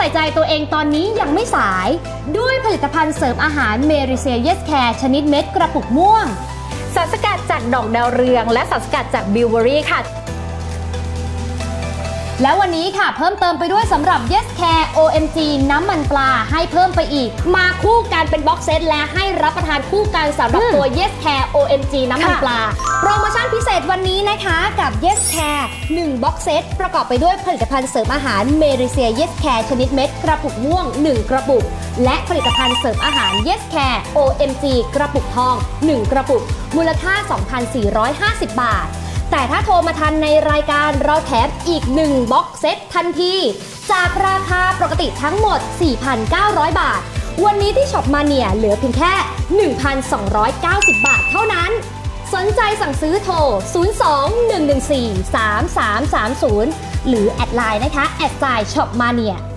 ส่ใจตัวเองตอนนี้ยังไม่สายด้วยผลิตภัณฑ์เสริมอาหารเมริเซียเยสแคร์ชนิดเม็ดกระปุกม่วงสารสกัดจากดอกดาวเรืองและสารสกัดจากบิวเบอรี่ค่ะและวันนี้ค่ะเพิ่มเติมไปด้วยสำหรับ Yes Care OMG น้ำมันปลาให้เพิ่มไปอีกมาคู่กันเป็นบ็อกเซตและให้รับประทานคู่กันสำหรับตัว Yes Care OMG น้ำมันปลาโปรโมชั่นพิเศษวันนี้นะคะกับ Yes Care 1บ็อกเซตประกอบไปด้วยผลิตภัณฑ์เสริมอาหารเมริเซีย Yes Care ชนิดเม็ดกระปุกม่วง1กระปุกและผลิตภัณฑ์เสริมอาหาร Yes Care OMG กระปุกทอง1กระปุกมูลค่า 2,450 บาทแต่ถ้าโทรมาทันในรายการเราแถมอีก1บ็อกเซตทันทีจากราคาปกติทั้งหมด 4,900 บาทวันนี้ที่ช็อปมาเนียเหลือเพียงแค่ 1,290 บาทเท่านั้นสนใจสั่งซื้อโทร 02-114-3330 หรือแอดไลน์นะคะแอดไซน์ช็อปมาเนีย